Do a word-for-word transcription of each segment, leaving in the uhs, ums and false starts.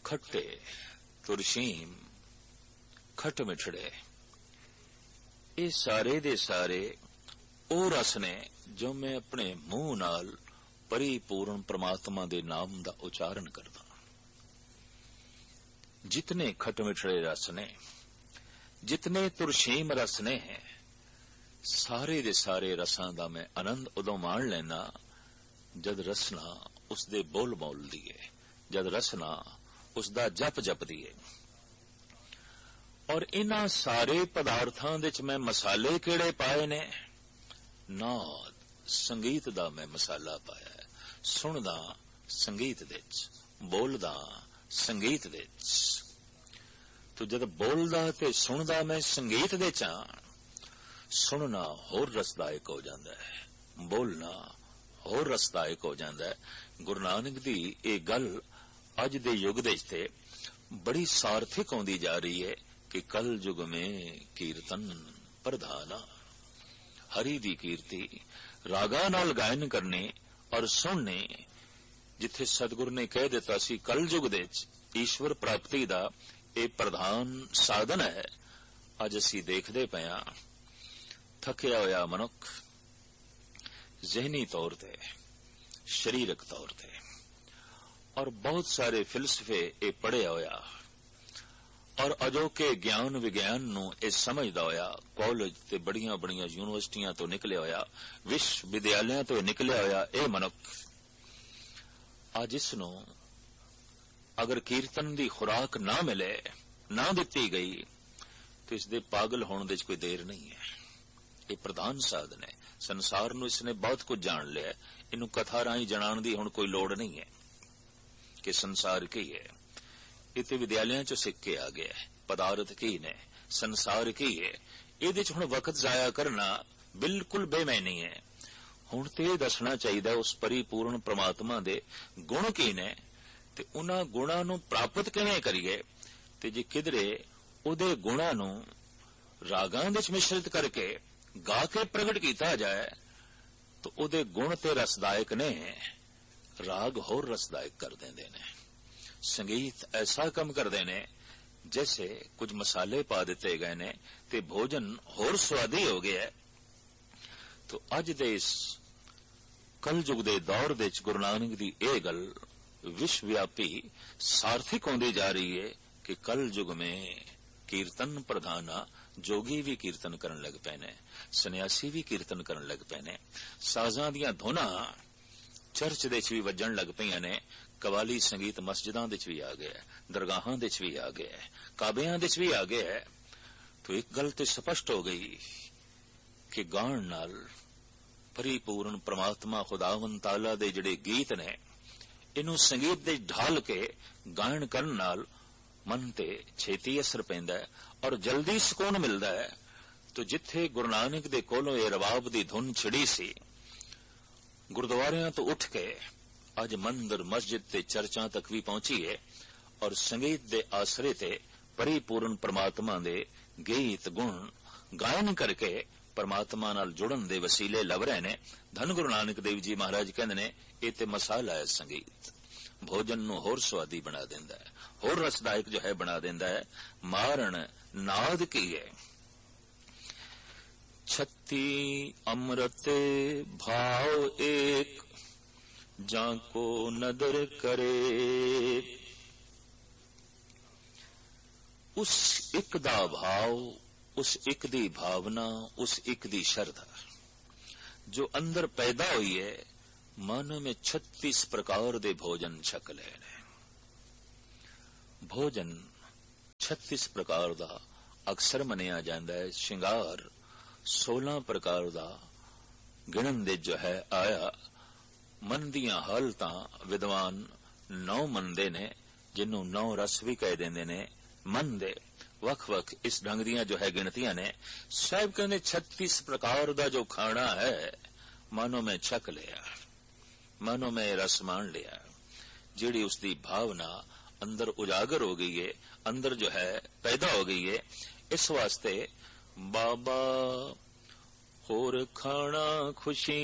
खट्टे तुरशीम खट मिठड़े ये सारे दे सारे ओ रस ने जो मैं अपने मूह नाल परिपूर्ण परमात्मा दे नाम दा उच्चारण करदा। जितने खट मिठड़े रस ने, जितने तुरशीम रस ने हैं, सारे दे सारे रसां दा मैं आनंद उदों माण लेना जद रसना उसदे बोल बोल दिए, जद रसना उसदा जप जप दिए। और इन्हां सारे पदार्थां दे च मैं मसाले किहड़े पाए ने? नाद संगीत दा मैं मसाला पाया है। सुनदा संगीत दे च, बोलदा संगीत दे च। तो जद बोलदा ते सुनदा मैं संगीत दे च, सुनना होर रसदायक हो जांदा है, बोलना होर रसदायक हो जांदा है। गुरु नानक दी ये गल अज दे युग दे ते बड़ी सार्थिक होंदी जा रही है कि कल युग में कीर्तन प्रधाना, हरि दी कीर्ति रागा नाल गायन करने और सुनने। जिथे सतगुरु ने कह दिता सी कल युग दे ईश्वर प्राप्ति दा ये प्रधान साधन है, अज असी देखदे पए हां थकिया होया मनुख ज़हनी तौर ते, शरीरक तौर ते, और बहुत सारे फिलसफे ये पढ़िया होया और अजोके ज्ञान विज्ञान नूं ये समझदा होया, कॉलेज ते बड़ियां बड़ियां यूनिवर्सिटियां तो निकलिया होया, विश्व विद्यालयों तो निकलिया होया ये मनुख अज इसनूं अगर कीर्तन दी खुराक ना मिले, ना दिती गई, तो इसदे पागल होने दे कोई देर नहीं है। ये प्रधान साधन है। संसार नूं इसने बहुत कुछ जान लिया, इनू कथा राही जणाण दी हुण कोई लोड़ नहीं है कि संसार की है। ये तो विद्यालयों चो सिख के आ गया है, पदार्थ की ने, संसार की है। इहदे च हुण वक्त जाया करना बिल्कुल बेमैनी है। हुण ते ये दसना चाहिए उस परिपूर्ण परमात्मा दे गुण की ने, ते उन्हां गुणां नूं प्राप्त किवें करिए। ते जे किधरे उहदे गुणां नूं रागां दे च मिश्रित करके गा के प्रगट किया जाए तो उहदे गुण ते रसदायक ने, राग होर रसदायक कर देंदे ने, संगीत ऐसा कम कर देने जैसे कुछ मसाले पा दिते गए ने ते भोजन होर स्वादी हो गया है। तो अज दे इस कल युग दे दौर दे च गुरु नानक दी ये गल विश्वव्यापी सार्थिक होंदी जा रही है कि कल युग में कीर्तन प्रधाना, जोगी भी कीर्तन करन लग पे ने, सन्यासी भी कीर्तन करन लग पे ने, साजां दियां धुनां चर्च दे च भी वजन लग पईयां ने, कवाली संगीत मस्जिदां दे च भी आ गया है, दरगाहां दे च भी आ गया है, काबियां दे च भी आ गया है। तो एक गल तो स्पष्ट हो गई कि गाण नाल परिपूर्ण परमात्मा खुदावंद ताला दे जिहड़े गीत ने, इनू संगीत दे ढाल के गायन करन नाल मन ते छेती असर पैंदा है और जल्दी सुकून मिलदा है। तो जिथे गुरु नानक दे कोलों ये रबाब दी धुन छिड़ी सी, गुरुद्वारियां तो उठ के अज मंदिर मस्जिद ते चर्चां तक भी पहुंची है और संगीत दे आसरे ते परिपूर्ण परमात्मा दे गीत गुण गायन करके परमात्मा नाल जुड़न दे वसीले लभ रहे ने। धन गुरु नानक देव जी महाराज कहंदे ने ये ते मसाला है संगीत, भोजन नूं होर स्वादी बना देंदा है, होर रसदायक जो है बना देंदा है। मारण नाद की है, छत्ती अमृत भाव एक, जाको नदर करे। उस एक दा भाव, उस एक दी भावना, उस एक दी श्रद्धा जो अंदर पैदा हुई है, मन में छत्तीस प्रकार दे भोजन छक लेने। भोजन छत्तीस प्रकार दा अक्सर मनिया जांदा है। श्रृंगार सोलह प्रकार दा गिणन दे जो है आया। मन दियां हालतां विद्वान नौ मनदे ने, जिन्नू नौ रस भी कह देंदे ने। मन दे वख वख इस ढंग दियां जो है गिणतियां ने। साहब कहंदे छत्तीस प्रकार दा जो खाना है मानो मैं छक लिया, मानो मैं रस मान लिया। जिहड़ी उसकी भावना अंदर उजागर हो गई है, अंदर जो है पैदा हो गई है। इस वास्ते बाबा होर खाना खुशी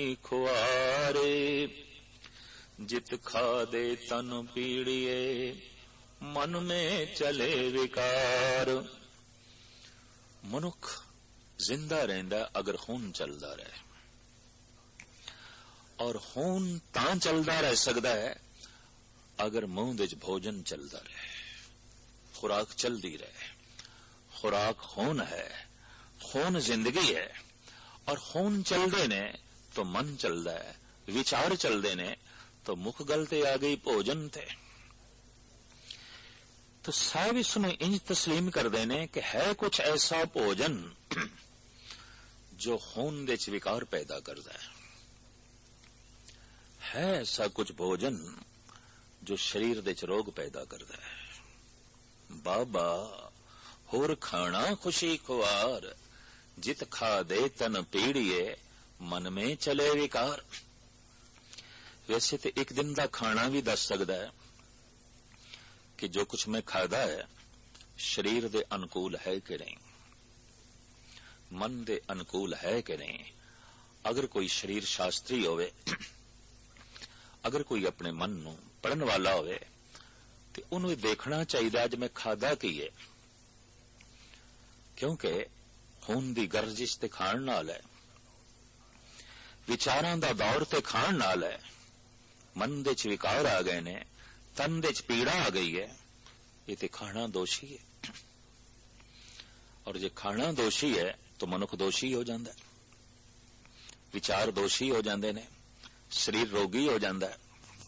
खुआरे, जित खा दे तन पीड़िए मन में चले विकार। मनुख जिंदा रहिंदा अगर खून चलदा रहे, और खून तां चलदा रह सकदा है अगर मूंह दे भोजन चलदा रहे, खुराक चलदी रहे। खुराक खून है, खून जिंदगी है, और खून चलदे ने तो मन चलदा है, विचार चलदे ने तो मुख गल ते आ गई भोजन ते। तो साहब इसमें इंज तस्लीम करदे ने कि है कुछ ऐसा भोजन जो खून दे च विकार पैदा करदा है, है ऐसा कुछ भोजन जो शरीर दे च रोग पैदा करदा है। बाबा होर खाना खुशी खुआर, जित खा दे तन पीड़िए, मन में चले विकार। वैसे तो एक दिन का खाना भी दस सकता है कि जो कुछ मैं खादा है शरीर दे अनुकूल है कि नहीं, मन दे अनुकूल है कि नहीं। अगर कोई शरीर शास्त्री होवे, अगर कोई अपने मन नूं पढ़न वाला होवे ते उन्हें देखना चाहिए अज मैं खादा की है, क्योंकि खून दी गर्जिश ते खाण नाल है, विचारां दा दौर ते खाण नाल है। मन दे च विकार आ गए ने, तन दे च पीड़ा आ गई है, ये ते खाना दोषी है। और जे खाना दोषी है तो मनुख दोषी हो जाता है, विचार दोषी हो जाते ने, शरीर रोगी हो जाता है।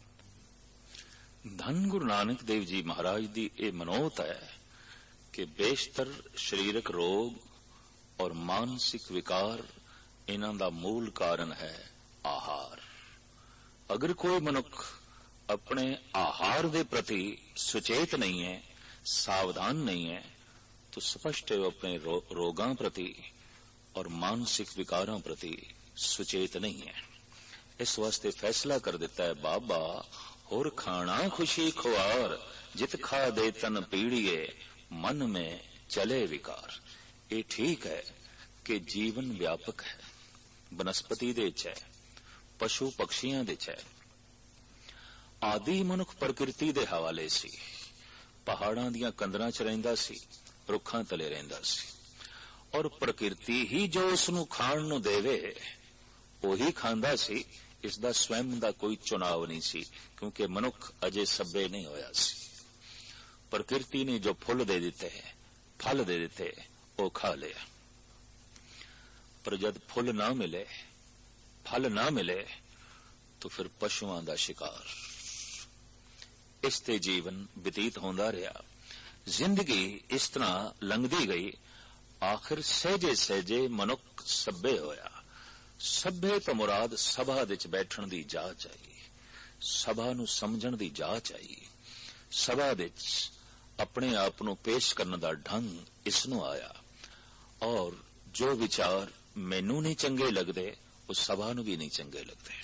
धन गुरु नानक देव जी महाराज दी ये मनोत है कि बेशतर शरीरक रोग और मानसिक विकार इन्हां दा मूल कारण है आहार। अगर कोई मनुख अपने आहार दे प्रति सुचेत नहीं है, सावधान नहीं है, तो स्पष्ट है वो अपने रो, रोगां प्रति और मानसिक विकारां प्रति सुचेत नहीं है। इस वास्ते फैसला कर देता है बाबा होर खाना खुशी खुआर, जित खा दे तन पीड़िए, मन में चले विकार। ये ठीक है कि जीवन व्यापक है, बनस्पति दे च है, पशु पक्षियां दे च है। आदि मनुख प्रकृति दे हवाले सी, पहाड़ां दियां कंदरां च रहिंदा सी, रुखां तले रहिंदा सी, और प्रकृति ही जो उसनूं खाण नूं देवे ਉਹੀ ਖਾਂਦਾ ਸੀ। इस दा स्वयं दा कोई चुनाव नहीं सी, क्योंकि मनुख अजे सभ्य नहीं होया सी। प्रकृति ने जो फुल दे दिते, फल दे दिते, वो खा लिया। पर जब फुल ना मिले, फल ना मिले, तो फिर पशुओं का शिकार। इस ते जीवन व्यतीत होंदा रहा। जिंदगी इस तरह लंघदी गई। आखिर सहजे सहजे मनुख सभ्य होया। सभ्य तो मुराद सभा दे च बैठण दी जाच आई, सभा नूं समझण दी जाच आई, सभा दे च अपने आप नूं पेश करने दा ढंग इसनूं आया। और जो विचार मैनू नहीं चंगे लगदे वो सभा नूं भी नहीं चंगे लगदे।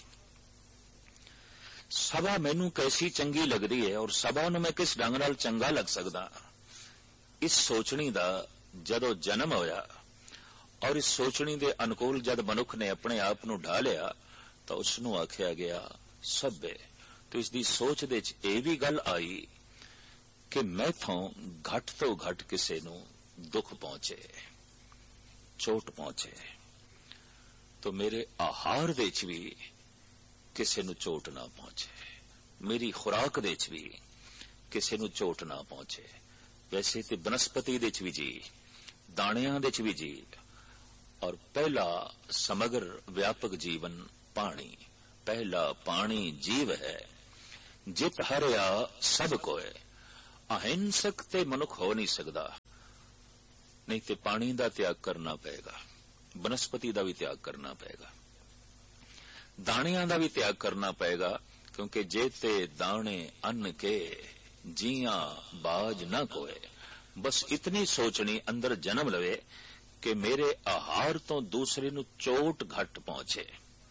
सभा मैनू कैसी चंगी लगदी है और सभा नूं मैं किस ढंग नाल चंगा लग सकदा, इस सोचनी दा जदों जन्म होया और इस सोचनी दे अनुकूल जद मनुख ने अपने आप नूं ढा लिया तो उसनूं आख्या गया सभ्य। तो इसदी सोच दे च ये भी गल आई कि मैथों घट तो घट किसे नूं दुख पहुंचे, चोट पहुंचे, तो मेरे आहार दे च भी किसे नूं चोट ना पहुंचे, मेरी खुराक दे च भी किसे नूं चोट ना पहुंचे। वैसे तो बनस्पति दे च भी जी, दाणियां दे च भी जी, और पहला समग्र व्यापक जीवन पानी, पहला पानी जीव है। जित हरिया सब कोय, अहिंसक ते मनुख हो नहीं सकता, नहीं तो पानी का त्याग करना पएगा, बनस्पति का भी त्याग करना पएगा, दाणियां का भी त्याग करना पएगा, क्योंकि जेते दाणे अन्न के जिया बाज न कोय। बस इतनी सोचनी अंदर जन्म लवे कि मेरे आहार तो दूसरे नूं चोट घट पहुंचे।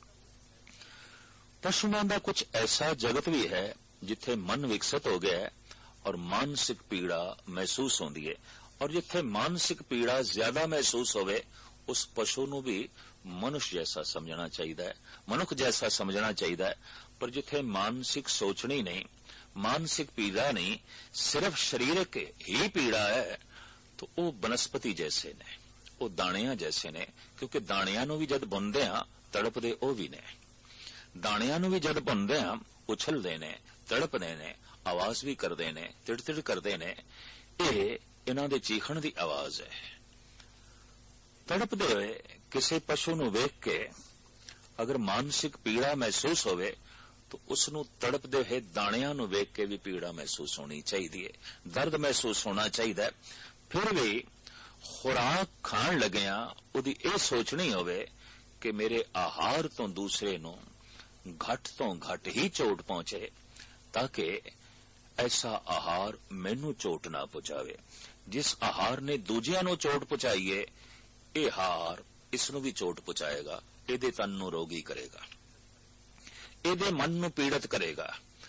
पशुओं का कुछ ऐसा जगत भी है जिथे मन विकसित हो गया है और मानसिक पीड़ा महसूस होती है, और जिथे मानसिक पीड़ा ज्यादा महसूस होवे उस पशु नूं भी मनुष्य जैसा समझना चाहिए, मनुख जैसा समझना चाहिए। पर जिथे मानसिक सोचनी नहीं, मानसिक पीड़ा नहीं, सिर्फ शरीरक ही पीड़ा है, तो वो बनस्पति जैसे ने, वो दाणियां जैसे ने, क्योंकि दाणियां नूं भी जद बुनदे हां तड़पदे ओ भी ने, दाणियां नूं भी जद बुनदे हां उछलदे ने, तड़पदे ने, आवाज भी करदे ने, तिड़-तिड़ करदे ने। ये इन्हां दे चीखण दी आवाज है। तड़पदे होए किसी पशु नूं वेख के अगर मानसिक पीड़ा महसूस होवे तो उसनूं तड़पदे होए दाणियां नूं वेख के भी पीड़ा महसूस होनी चाहिए है, दर्द महसूस होना चाहिए। फिर भी खुराक खाण लगिया उहदी इह सोचनी होवे कि मेरे आहार तो दूसरे नूं घट तो घट ही चोट पहुंचे, ताकि ऐसा आहार मैनू चोट ना पहुंचावे। जिस आहार ने दूजियां नूं चोट पहुंचाई है, यह आहार इसनूं भी चोट पहुंचाएगा, ਇਹਦੇ ਤਨ ਨੂੰ ਰੋਗੀ ਕਰੇਗਾ, ਇਹਦੇ ਮਨ ਨੂੰ ਪੀੜਤ ਕਰੇਗਾ।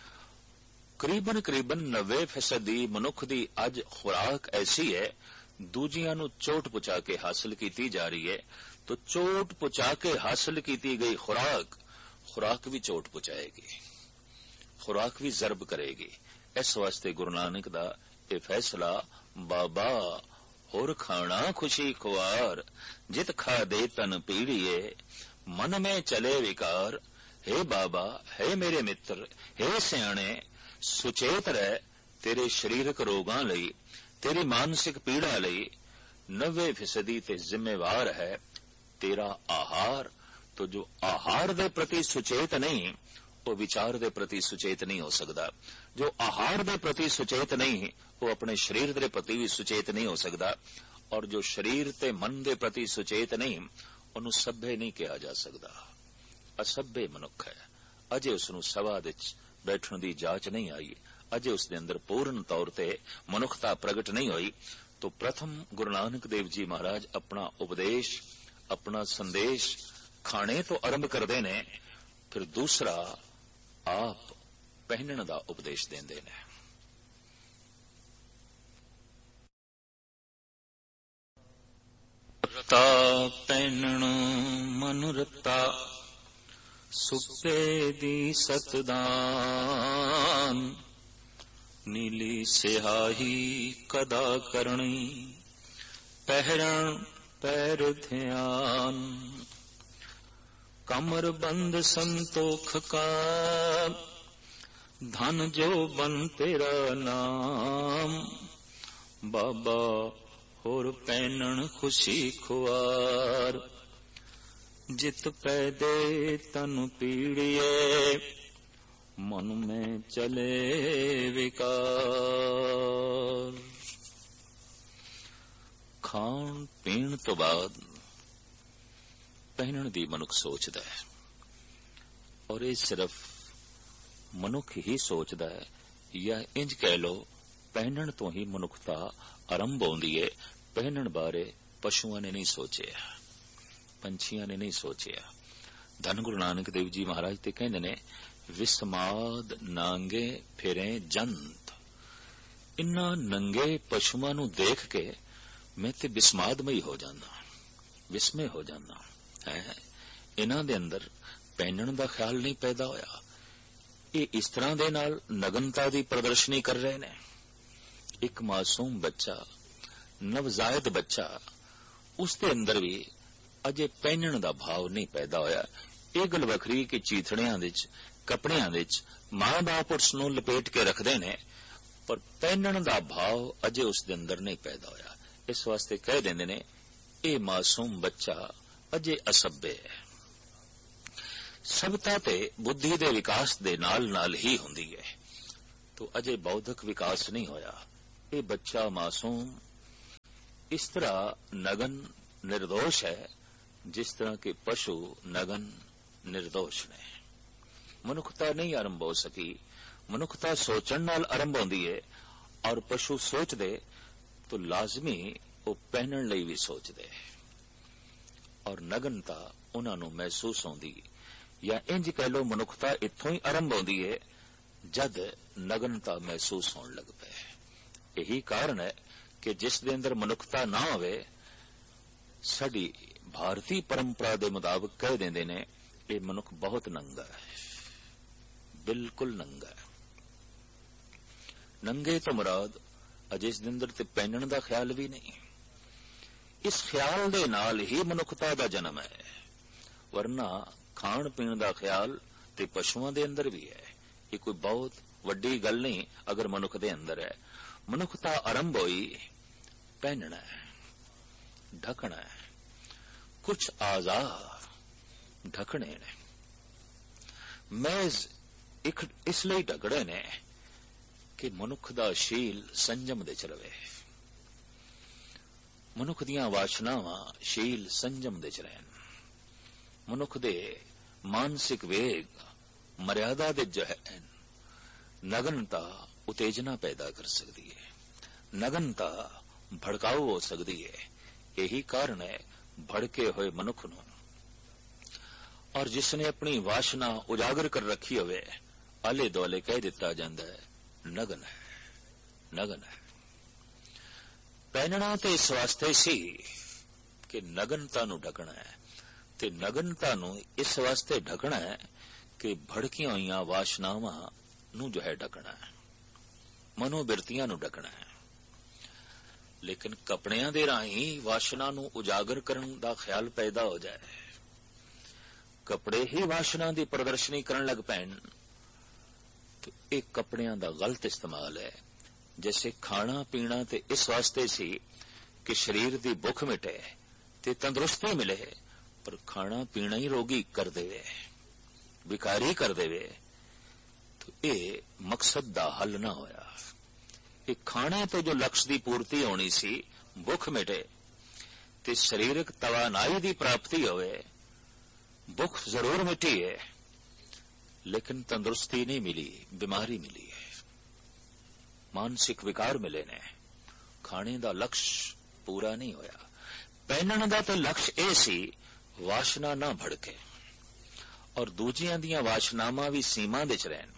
ਕਰੀਬਨ ਕਰੀਬਨ ਨੱਬੇ ਫੀਸਦ ਦੀ ਮਨੁੱਖ ਦੀ ਅੱਜ ਖੁਰਾਕ ਐਸੀ ਹੈ, ਦੂਜਿਆਂ ਨੂੰ ਚੋਟ ਪਹੁੰਚਾ ਕੇ ਹਾਸਲ ਕੀਤੀ ਜਾ ਰਹੀ ਹੈ। तो चोट पहुंचा के हासिल की गई खुराक खुराक भी चोट पहुंचाएगी, खुराक भी जरब करेगी। इस वास्ते गुरु नानक दा ये फैसला, बाबा होर खाना खुशी खुआर, जित खा दे तन पीड़िए, मन में चले विकार। हे बाबा, हे मेरे मित्र, हे सियाणे, सुचेत रह, तेरे शरीरक रोगां लई, तेरी मानसिक पीड़ा लई नब्बे फीसदी ते जिम्मेवार है तेरा आहार। तो जो आहार दे प्रति सुचेत नहीं, वो विचार दे प्रति सुचेत नहीं हो सकता। जो आहार दे प्रति सुचेत नहीं, वो अपने शरीर दे प्रति भी सुचेत नहीं हो सकता। और जो शरीर ते मन दे प्रति सुचेत नहीं, उन्हें सभ्य नहीं कहा जा सकता। असभ्य मनुख है। अजे उसनूं सभा दे बैठण दी जांच नहीं आई, अजे उसके अंदर पूर्ण तौर ते मनुखता प्रगट नहीं हुई। तो प्रथम गुरु नानक देव जी महाराज अपना उपदेश, अपना संदेश खाने तो आरंभ करते ने, फिर दूसरा आप पहनण दा उपदेश देंदे ने। रता पहनण मनु रता, सुपे दी सतदान, नीली सिहाही कदा करनी, पहरण पैर ध्यान। कमर बंद संतोख का, धन जो बन तेरा नाम। बाबा होर पैनन खुशी खुआर, जित पैदे तन पीड़िए, मन में चले विकार। खाण पीण तो बाद पहनण दी मनुख सोचदा है, और ये सिर्फ मनुख ही सोचदा है, या इंज कह लो पहनण तो ही मनुखता आरंभ होंदी है। पहनण बारे पशुआं ने नहीं सोचिया, पंछियां ने नहीं सोचिया। धन गुरु नानक देव जी महाराज ते कहंदे ने, विस्माद नांगे फिरे जंत। इन्हां नंगे पशुआं नूं देख के मैं ते विस्मादमई हो जाना, विस्मय हो जाना है। इन्हां दे अंदर पहनण दा ख्याल नहीं पैदा होया। ये इस तरह दे नाल नगनता दी प्रदर्शनी कर रहे ने। एक मासूम बच्चा, नवजायद बच्चा, उसके अंदर भी अजे पहनण दा भाव नहीं पैदा होया। ये गल वखरी कि चीथड़ियां दे कपड़ियां दे मां बाप उसनूं लपेट के रखदे ने, पर पहनण दा भाव अजे उसके अंदर नहीं पैदा होया। इस वास्ते कह देंदे ने, ये मासूम बच्चा अजे असभ्य है। सभता ते बुद्धि दे विकास दे नाल नाल ही हुंदी है, तो अजे बौद्धिक विकास नहीं होया। ये बच्चा मासूम इस तरह नगन निर्दोष है, जिस तरह के पशु नगन निर्दोष ने। मनुखता नहीं आरंभ हो सकी। मनुखता सोचण नाल आरंभ होंदी है, और पशु सोच दे तो लाजमी वो पहनण लई भी सोचदे, और नगनता उन्हां नूं महसूस होंदी। या इंज कह लो मनुखता इत्थों ही आरंभ होंदी है, जद नगनता महसूस होण लग पए। यही कारण है कि जिस दे अंदर मनुखता ना होवे, साडी भारतीय परंपरा दे मुताबिक कह देंदे ने, ये मनुख बहुत नंगा है, बिल्कुल नंगा है। ਨੰਗੇ ਤੋਂ ਮੁਰਾਦ ਅਜੇ ਇਸ ਦੇ ਅੰਦਰ ਤੇ ਪਹਿਨਣ ਦਾ ਖਿਆਲ ਵੀ ਨਹੀਂ। ਇਸ ਖਿਆਲ ਦੇ ਨਾਲ ਹੀ ਮਨੁੱਖਤਾ ਦਾ ਜਨਮ ਹੈ, ਵਰਨਾ ਖਾਣ ਪੀਣ ਦਾ ਖਿਆਲ ਤੇ ਪਸ਼ੂਆਂ ਦੇ ਅੰਦਰ ਵੀ ਹੈ। ਇਹ ਕੋਈ ਬਹੁਤ ਵੱਡੀ ਗੱਲ ਨਹੀਂ ਅਗਰ ਮਨੁੱਖ ਦੇ ਅੰਦਰ ਹੈ। ਮਨੁੱਖਤਾ ਆਰੰਭ ਹੋਈ ਪਹਿਨਣਾ ਹੈ, ਢਕਣਾ ਹੈ। ਕੁਝ ਆਜ਼ਾਰ ਢਕਣੇ ਨੇ, ਮਹਿਜ਼ ਇੱਕ ਇਸ ਲਈ ਢਕੜੇ ਨੇ ਕਿ ਮਨੁੱਖ ਦਾ ਸ਼ੀਲ ਸੰਜਮ ਦੇ ਚ ਰਵੇ, ਮਨੁੱਖ ਦੀਆਂ ਵਾਸ਼ਨਾਵਾਂ ਸ਼ੀਲ ਸੰਜਮ ਦੇ ਚ ਰਹਿਣ, ਮਨੁੱਖ ਦੇ ਮਾਨਸਿਕ ਵੇਗ ਮਰਿਆਦਾ ਦੇ ਜੋ ਹੈ ਨਗਨਤਾ ਉਤੇਜਨਾ ਪੈਦਾ ਕਰ ਸਕਦੀ ਹੈ, ਨਗਨਤਾ ਭੜਕਾਊ ਹੋ ਸਕਦੀ ਹੈ। ਇਹੀ ਕਾਰਨ ਹੈ ਭੜਕੇ ਹੋਏ ਮਨੁੱਖ ਨੂੰ, ਔਰ ਜਿਸਨੇ ਆਪਣੀ ਵਾਸ਼ਨਾ ਉਜਾਗਰ ਕਰ ਰੱਖੀ ਹੋਵੇ ਆਲੇ ਦੁਆਲੇ ਕਹਿ ਦਿੱਤਾ ਜਾਂਦਾ ਹੈ ਨਗਨ ਹੈ, ਨਗਨ ਹੈ। ਪਹਿਨਣਾ ਤੇ ਇਸ ਵਾਸਤੇ ਸੀ ਕਿ ਨਗਨਤਾ ਨੂੰ ਢਕਣਾ ਹੈ, ਤੇ ਨਗਨਤਾ ਨੂੰ ਇਸ ਵਾਸਤੇ ਢਕਣਾ ਹੈ ਕਿ ਭੜਕੀਆਂ ਹੋਈਆਂ ਵਾਸ਼ਨਾਵਾਂ ਨੂੰ ਜੋ ਹੈ ਢਕਣਾ ਹੈ, ਮਨੋਬਿਰਤੀਆਂ ਨੂੰ ਢਕਣਾ ਹੈ। ਲੇਕਿਨ ਕੱਪੜਿਆਂ ਦੇ ਰਾਹੀਂ ਵਾਸ਼ਨਾ ਨੂੰ ਉਜਾਗਰ ਕਰਨ ਦਾ ਖਿਆਲ ਪੈਦਾ ਹੋ ਜਾਏ, ਕੱਪੜੇ ਹੀ ਵਾਸ਼ਨਾ ਦੀ ਪ੍ਰਦਰਸ਼ਨੀ ਕਰਨ ਲੱਗ ਪੈਣ, ਤਾਂ ਇਹ ਕੱਪੜਿਆਂ ਦਾ ਗਲਤ ਇਸਤੇਮਾਲ ਹੈ। ਜੈਸੇ ਖਾਣਾ ਪੀਣਾ ਤੇ ਇਸ ਵਾਸਤੇ ਸੀ ਕਿ ਸਰੀਰ ਦੀ ਭੁੱਖ ਮਿਟੇ ਤੇ ਤੰਦਰੁਸਤੀ ਮਿਲੇ, ਪਰ ਖਾਣਾ ਪੀਣਾ ਹੀ ਰੋਗੀ ਕਰ ਦੇਵੇ, ਵਿਕਾਰੀ ਕਰ ਦੇਵੇ, ਤਾਂ ਇਹ ਮਕਸਦ ਦਾ ਹੱਲ ਨਾ ਹੋਇਆ। ਇਹ ਖਾਣੇ ਤੋਂ ਜੋ ਲਕਸ਼ ਦੀ ਪੂਰਤੀ ਹੋਣੀ ਸੀ, ਭੁੱਖ ਮਿਟੇ ਤੇ ਸਰੀਰਕ ਤਵਾਨਾਈ ਦੀ ਪ੍ਰਾਪਤੀ ਹੋਵੇ, ਭੁੱਖ ਜ਼ਰੂਰ ਮਿਟੀ ਹੈ ਲੇਕਿਨ ਤੰਦਰੁਸਤੀ ਨਹੀਂ ਮਿਲੀ, ਬਿਮਾਰੀ ਮਿਲੀ ਹੈ, ਮਾਨਸਿਕ ਵਿਕਾਰ ਮਿਲੇ ਨੇ, ਖਾਣੇ ਦਾ ਲਕਸ਼ ਪੂਰਾ ਨਹੀਂ ਹੋਇਆ। ਪਹਿਨਣ ਦਾ ਤਾਂ ਲਕਸ਼ ਇਹ ਸੀ ਵਾਸ਼ਨਾ ਨਾ ਭੜਕੇ ਔਰ ਦੂਜਿਆਂ ਦੀਆਂ ਵਾਸ਼ਨਾਵਾਂ ਵੀ ਸੀਮਾ ਦੇ ਚ ਰਹਿਣ,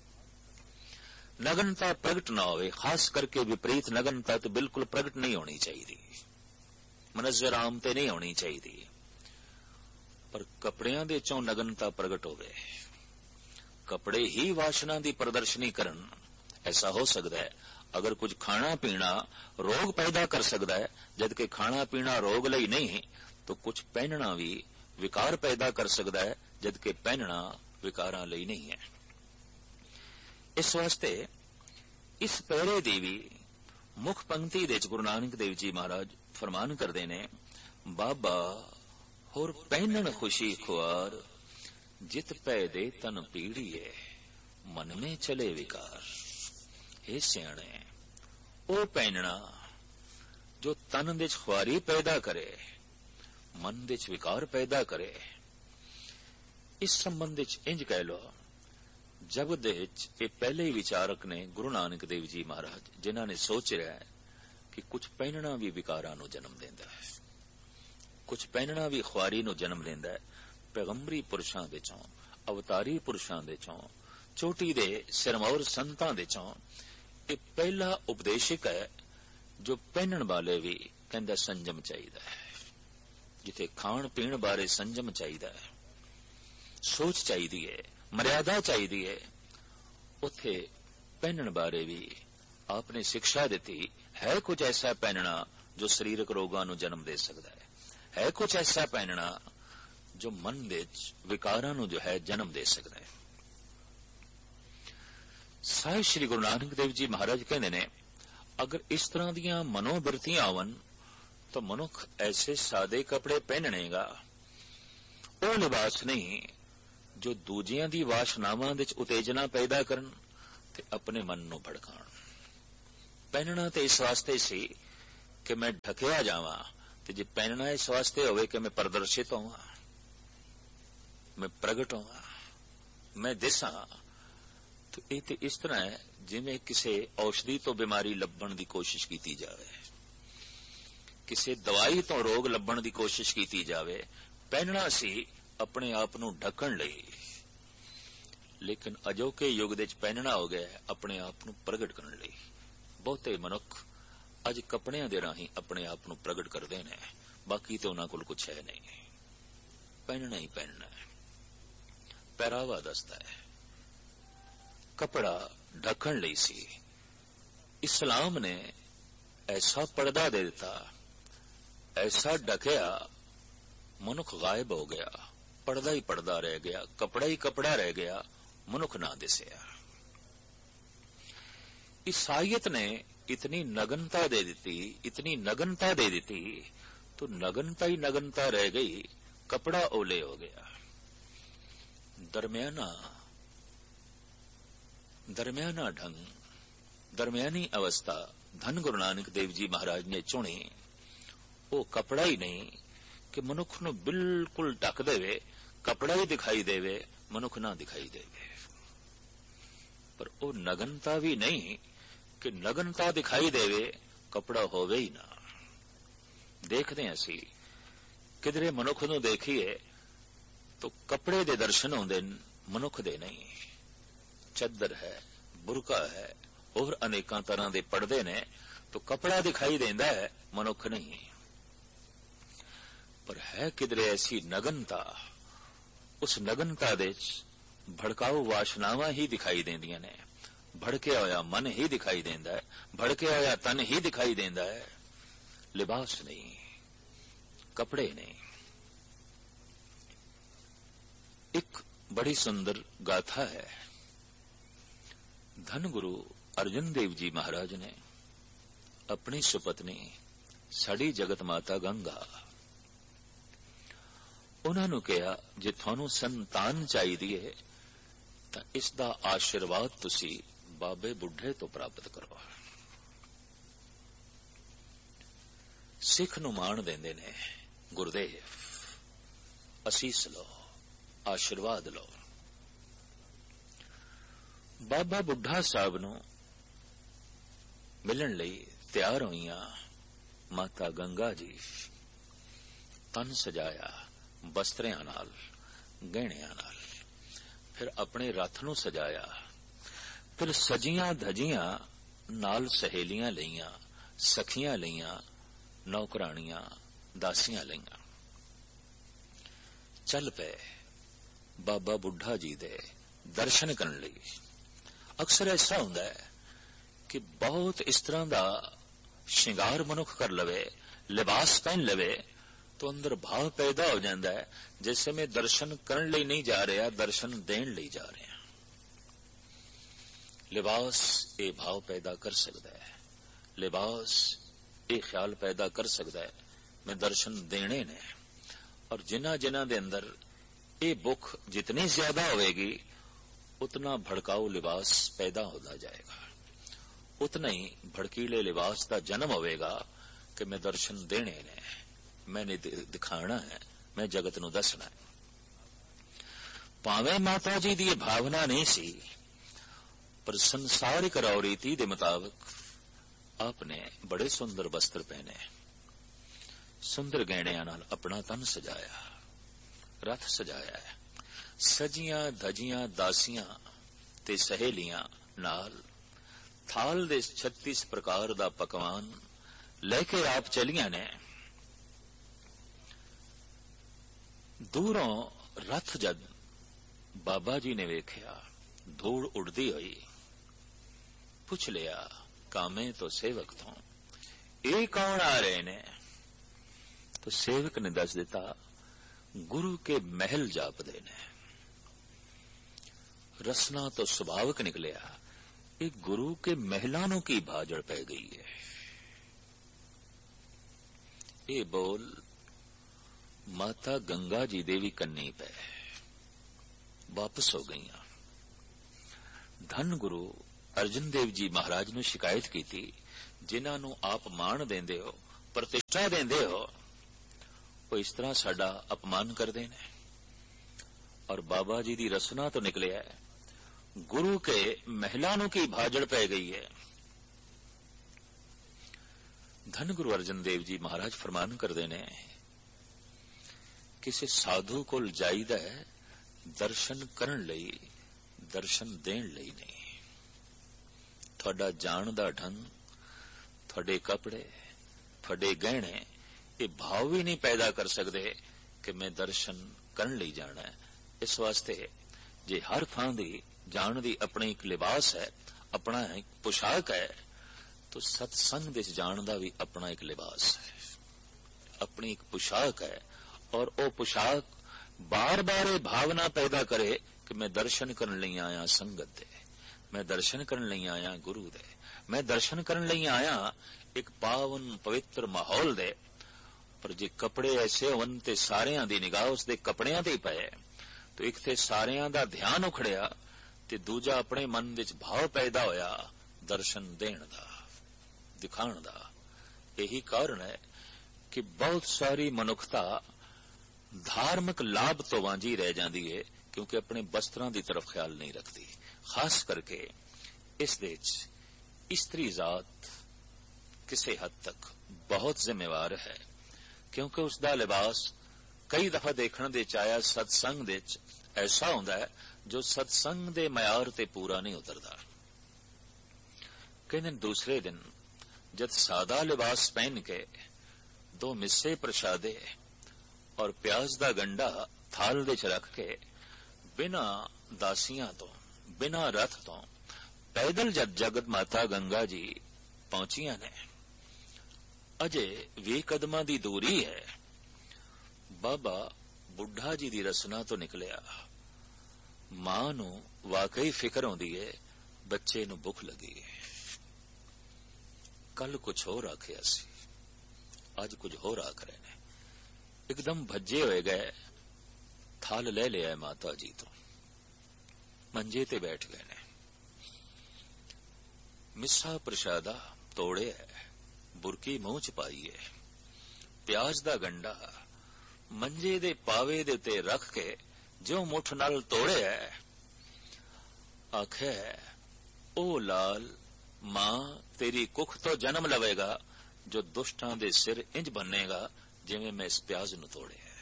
ਨਗਨਤਾ ਪ੍ਰਗਟ ਨਾ ਹੋਵੇ। ਖਾਸ ਕਰਕੇ ਵਿਪਰੀਤ ਨਗਨਤਾ ਤਾਂ ਬਿਲਕੁਲ ਪ੍ਰਗਟ ਨਹੀਂ ਹੋਣੀ ਚਾਹੀਦੀ, ਮਨਜ਼ਰ ਆਮ ਤੇ ਨਹੀਂ ਹੋਣੀ ਚਾਹੀਦੀ, ਪਰ ਕੱਪੜਿਆਂ ਦੇ ਚੋਂ ਨਗਨਤਾ ਪ੍ਰਗਟ ਹੋਵੇ, ਕੱਪੜੇ ਹੀ ਵਾਸ਼ਨਾ ਦੀ ਪ੍ਰਦਰਸ਼ਨੀ ਕਰਨ। ਐਸਾ ਹੋ ਸਕਦਾ ਹੈ ਅਗਰ ਕੁਝ ਖਾਣਾ ਪੀਣਾ ਰੋਗ ਪੈਦਾ ਕਰ ਸਕਦਾ ਹੈ, ਜਦਕਿ ਖਾਣਾ ਪੀਣਾ ਰੋਗ ਲਈ ਨਹੀਂ, ਤਾਂ ਕੁਝ ਪਹਿਨਣਾ ਵੀ ਵਿਕਾਰ ਪੈਦਾ ਕਰ ਸਕਦਾ ਹੈ, ਜਦਕਿ ਪਹਿਨਣਾ ਵਿਕਾਰਾਂ ਲਈ ਨਹੀਂ ਹੈ। ਇਸ ਵਾਸਤੇ ਇਸ ਪਹਿਰੇ ਦੀ ਵੀ ਮੁੱਖ ਪੰਕਤੀ ਦੇ ਵਿੱਚ ਗੁਰੂ ਨਾਨਕ ਦੇਵ ਜੀ ਮਹਾਰਾਜ ਫਰਮਾਨ ਕਰਦੇ ਨੇ, ਬਾਬਾ ਹੋਰ ਪਹਿਨਣ ਖੁਸ਼ੀ ਖੁਆਰ, ਜਿਤ ਪੈ ਦੇ ਤਨ ਪੀੜੀਏ, ਮਨ ਮੇ ਚਲੇ ਵਿਕਾਰ। ਇਹ ਸਿਆਣੇ ਉਹ ਪਹਿਨਣਾ ਜੋ ਤਨ ਦੇ ਚ ਖੁਆਰੀ ਪੈਦਾ ਕਰੇ, ਮਨ ਦੇ ਚ ਵਿਕਾਰ ਪੈਦਾ ਕਰੇ। ਇਸ ਸੰਬੰਧ ਵਿੱਚ ਇੰਜ ਕਹਿ ਲਓ, ਜਗਤ ਦੇ ਵਿੱਚ ਇਹ ਪਹਿਲੇ ਹੀ ਵਿਚਾਰਕ ਨੇ ਗੁਰੂ ਨਾਨਕ ਦੇਵ ਜੀ ਮਹਾਰਾਜ, ਜਿਨ੍ਹਾਂ ਨੇ ਸੋਚ ਰਿਹਾ ਹੈ ਕਿ ਕੁਝ ਪਹਿਨਣਾ ਵੀ ਵਿਕਾਰਾਂ ਨੂੰ ਜਨਮ ਦਿੰਦਾ ਹੈ, ਕੁਝ ਪਹਿਨਣਾ ਵੀ ਖੁਆਰੀ ਨੂੰ ਜਨਮ ਦਿੰਦਾ ਹੈ। ਪੈਗੰਬਰੀ ਪੁਰਸ਼ਾਂ ਦੇ ਚੋਂ, ਅਵਤਾਰੀ ਪੁਰਸ਼ਾਂ ਦੇ ਚੋਂ, ਚੋਟੀ ਦੇ ਸਿਰਮੌਰ ਸੰਤਾਂ ਦੇ ਚੋਂ ਇਹ ਪਹਿਲਾ ਉਪਦੇਸ਼ਕ ਹੈ ਜੋ ਪਹਿਨਣ ਵਾਲੇ ਵੀ ਕਹਿੰਦਾ ਸੰਜਮ ਚਾਹੀਦਾ ਹੈ। ਜਿੱਥੇ ਖਾਣ ਪੀਣ ਬਾਰੇ ਸੰਜਮ ਚਾਹੀਦਾ ਹੈ, ਸੋਚ ਚਾਹੀਦੀ ਹੈ, ਮਰਿਆਦਾ ਚਾਹੀਦੀ ਹੈ, ਉੱਥੇ ਪਹਿਨਣ ਬਾਰੇ ਵੀ ਆਪਨੇ ਸਿੱਖਿਆ ਦਿੱਤੀ ਹੈ। ਕੁਝ ਐਸਾ ਪਹਿਨਣਾ ਜੋ ਸਰੀਰਕ ਰੋਗਾਂ ਨੂੰ ਜਨਮ ਦੇ ਸਕਦਾ ਹੈ, ਹੈ ਕੁਝ ਐਸਾ ਪਹਿਨਣਾ ਜੋ ਮਨ ਦੇ ਵਿਕਾਰਾਂ ਨੂੰ ਜੋ ਹੈ ਜਨਮ ਦੇ ਸਕਦਾ ਹੈ। ਸਾਹਿਬ ਸ੍ਰੀ ਗੁਰੂ ਨਾਨਕ ਦੇਵ ਜੀ ਮਹਾਰਾਜ ਕਹਿੰਦੇ ਨੇ, ਅਗਰ ਇਸ ਤਰ੍ਹਾਂ ਦੀਆਂ ਮਨੋਬਿਰਤੀਆਂ ਆਵਨ ਤਾਂ ਮਨੁੱਖ ਐਸੇ ਸਾਦੇ ਕੱਪੜੇ ਪਹਿਨਣੇਗਾ, ਉਹ ਲਿਬਾਸ ਨਹੀਂ ਜੋ ਦੂਜਿਆਂ ਦੀ ਵਾਸ਼ਨਾਵਾਂ ਵਿੱਚ ਉਤੇਜਨਾ ਪੈਦਾ ਕਰਨ ਤੇ ਆਪਣੇ ਮਨ ਨੂੰ ਭੜਕਾਉਣ। ਪਹਿਨਣਾ ਤੇ ਇਸ ਵਾਸਤੇ ਸੀ ਕਿ ਮੈਂ ਢਕਿਆ ਜਾਵਾਂ, ਤੇ ਜੇ ਪਹਿਨਣਾ ਇਸ ਵਾਸਤੇ ਹੋਵੇ ਕਿ ਮੈਂ ਪ੍ਰਦਰਸ਼ਿਤ ਹੋਵਾਂ, ਮੈਂ ਪ੍ਰਗਟ ਹੋਵਾਂ, ਮੈਂ ਦਿਸਾਂ, ਤਾਂ ਇਹ ਤੇ ਇਸ ਤਰ੍ਹਾਂ ਹੈ ਜਿਵੇਂ ਕਿਸੇ ਔਸ਼ਧੀ ਤੋਂ ਬਿਮਾਰੀ ਲੱਭਣ ਦੀ ਕੋਸ਼ਿਸ਼ ਕੀਤੀ ਜਾਵੇ, ਕਿਸੇ ਦਵਾਈ ਤੋਂ ਰੋਗ ਲੱਭਣ ਦੀ ਕੋਸ਼ਿਸ਼ ਕੀਤੀ ਜਾਵੇ। ਪਹਿਨਣਾ ਸੀ ਆਪਣੇ ਆਪ ਨੂੰ ਢੱਕਣ ਲਈ, ਲੇਕਿਨ ਅਜੋਕੇ ਯੁੱਗ ਦੇ ਵਿੱਚ ਪਹਿਨਣਾ ਹੋ ਗਿਆ ਆਪਣੇ ਆਪ ਨੂੰ ਪ੍ਰਗਟ ਕਰਨ ਲਈ। ਬਹੁਤੇ ਮਨੁੱਖ ਅੱਜ ਕੱਪੜਿਆਂ ਦੇ ਰਾਹੀਂ ਆਪਣੇ ਆਪ ਨੂੰ ਪ੍ਰਗਟ ਕਰਦੇ ਨੇ, ਬਾਕੀ ਤੇ ਉਹਨਾਂ ਕੋਲ ਕੁਛ ਹੈ ਨਹੀਂ। ਪਹਿਨਣਾ ਹੀ ਪਹਿਨਣਾ ਹੈ, ਪਹਿਰਾਵਾ ਦੱਸਦਾ ਹੈ। ਕੱਪੜਾ ਢੱਕਣ ਲਈ ਸੀ, इस्लाम ने ऐसा पर्दा दे दिता, ऐसा ढकया, मनुख गायब हो गया, पर्दा ही पर्दा रह गया, कपड़ा ही कपड़ा रह गया, मनुख ना दिसया। ईसाइयत ने इतनी नगनता दे दी, इतनी नगनता दे दी, तो नगनता ही नगनता रह गई, कपड़ा ओले हो गया। दरमियाना दरमियाना ढंग, दरमियानी अवस्था धन गुरु नानक देव जी महाराज ने चुनी। वो कपड़ा ही नहीं कि मनुख नूं बिल्कुल ढक देवे, कपड़ा ही दिखाई देवे, मनुख ना दिखाई देवे। पर वो नगनता भी नहीं कि नगनता दिखाई देवे, कपड़ा होवे ही ना। देखते हैं असी किधरे मनुख नूं देखिए तो कपड़े दे दर्शन होंदे, मनुख दे नहीं। चद्दर है, बुरका है, और अनेकां तरह दे पर्दे ने, तो कपड़ा दिखाई देंदा है, मनुख नहीं। पर है किधरे ऐसी नगनता, उस नगनता दे भड़काऊ वासनावां ही दिखाई देंदियां ने, भड़के होया मन ही दिखाई देंदा है, भड़के होया तन ही दिखाई देंदा है, लिबास नहीं, कपड़े नहीं। एक बड़ी सुंदर गाथा है। धन गुरु अर्जन देव जी महाराज ने अपनी सुपत्नी साड़ी जगत माता गंगा, उन्होंने कहा जे थानू संतान चाहिए तां इसदा आशीर्वाद तुसी बाबे बुढ़े तो प्राप्त करो। सिख नूं मान देंदे ने, गुरुदेव असीस लो, आशीर्वाद लो। बाबा बुढ़ा साहब नूं मिलण लई तैयार होईयां माता गंगा जी। तन सजाया बस्त्रियां नाल, गहणियां नाल, फिर अपने रथ नूं सजाया, फिर सजियां धजियां नाल सहेलियां लईयां, सखियां लईयां, नौकराणियां, दासियां लईयां। चल पे बाबा बुढ़ा जी दे दर्शन करन लई। अक्सर ऐसा हुंदा है कि बहुत इस तरह दा श्रृंगार मनुख कर लवे, लिबास पहन लवे, तो अंदर भाव पैदा हो जाता है जैसे मैं दर्शन करन लई नहीं जा रहा, दर्शन देन लई जा रहा। लिबास ये भाव पैदा कर सकता है, लिबास ये ख्याल पैदा कर सकता है मैं दर्शन देने ने। और जिन्हां जिन्हां दे अंदर ये बुख जितनी ज्यादा होगी, उतना भड़काऊ लिबास पैदा होता जाएगा, उतना ही भड़कीले लिबास का जन्म होगा कि मैं दर्शन देने ने, मैंने दिखाना है, मैं जगत नूं दसना है। भावें माता जी की भावना नहीं सी, पर संसारिक रौ रीति के मुताबिक आपने बड़े सुंदर वस्त्र पहने, सुंदर गहणियां नाल अपना तन सजाया, रथ सजाया है, सजियां धजियां दासियां ते सहेलियां नाल थाल दे छत्तीस प्रकार दा पकवान लेके आप चलियां ने। दूरों रथ जद बाबा जी ने वेख्या, धूड़ उड़दी हुई, पुछ लिया कामे तो सेवक तो ये कौन आ रहे ने? तो सेवक ने दस दिता गुरु के महल जापदे ने। रसना तो स्वाभाविक निकलिया, एक गुरु के महलानों की भाजड़ पै गई है। ये बोल माता गंगा जी देवी कन्नी पे वापस हो गई। धन गुरु अर्जन देव जी महाराज ने शिकायत की थी, जिन्होंने आप मान देंदे हो, प्रतिष्ठा देंदे हो, वो इस तरह साडा अपमान कर देने। और बाबा जी की रसना तो निकले है, गुरु के महलानों की भाजड़ पै गई है। धन गुरु अर्जन देव जी महाराज फरमान कर देने, किसी साधु कोल जाईदा है दर्शन करन लई, दर्शन देन लई नहीं। थोड़ा जान दा ढंग, थोड़े कपड़े, थोड़े गहने ये भाव भी नहीं पैदा कर सकते कि मैं दर्शन करन लई जाना है। इस वास्ते जे हर थां दी जान दी अपनी एक लिबास है, अपना एक पोशाक है, तो सत्संग दे जाण दा भी अपना एक लिबास है, अपनी एक पोशाक है। और वो पोशाक बार बार ये भावना पैदा करे कि मैं दर्शन करन लई आया संगत दे, मैं दर्शन करन लई आया गुरु दे, मैं दर्शन करन लई आया एक पावन पवित्र माहौल दे। पर जे कपड़े ऐसे होवन ते सारियां दी निगाह उस दे कपड़ियां ते ही पए, तो एक ते सारियां दा ध्यान उखड़िया ते दूजा अपने मन विच भाव पैदा होया दर्शन देण दा, दिखाण दा। यही कारण है कि बहुत सारी मनुखता धार्मिक लाभ तो वांझी रह जाती है, क्योंकि अपने वस्त्रां दी तरफ ख्याल नहीं रखती। खास करके इस देश स्त्री जात किसी हद तक बहुत जिम्मेवार है, क्योंकि उसका लिबास कई दफा देखने दे चाया सत्संग दे ऐसा होंदा है जो सत्संग दे मयार ते पूरा नहीं उतरदा। कई दिन दूसरे दिन जब सादा लिबास पहन के दो मिस्से प्रसादे और प्याज दा गंडा थाल दे च रख के बिना दासियां तो बिना रथ तो पैदल जब जगत माता गंगा जी पहुंचिया ने, अजे वी कदमां दी दूरी है, बाबा बुढ़ा जी दी रसना तो निकलिया। मां नू वाकई फिक्र होंदी है बच्चे नू भुख लगी है, कल कुछ होर आखिया सी, अज कुछ होर आख रहे ने। एकदम भज्जे हुए गए, थाल ले लिया माता जी तो मंजे ते बैठ गए ने। मिस्सा प्रसादा तोड़े है, बुरकी मुंह च पाई है, प्याज दा गंडा मंजे दे पावे दे ते रख के जो मुठ नाल तोड़े है, आखे ओ लाल मां तेरी कुख तो जन्म लवेगा जो दुष्टां दे सिर इंज बनेगा जिवें मैं इस प्याज नू तोड़े है।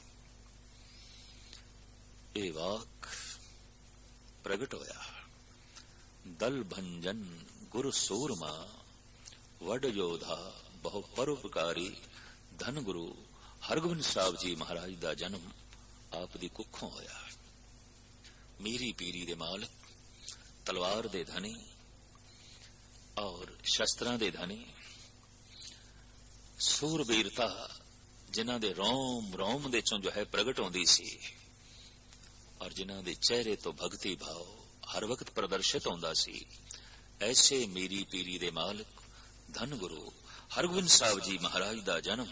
ए वाक प्रगट होया, दल भंजन गुरु सूरमा वड योधा बहु परोपकारी धन गुरु हरगोबिंद साहब जी महाराज दा जन्म आप दी कुखों होया। मीरी पीरी दे मालक, तलवार दे धनी और शस्त्रां दे धनी, सूरबीरता जिन्हां दे रोम रोम दे चों जो है प्रगट होंदी सी, और जिन्हां दे चेहरे तो भक्ति भाव हर वक्त प्रदर्शित होंदा सी, ऐसे मीरी पीरी दे मालक धन गुरु हरगोबिंद साहब जी महाराज दा जन्म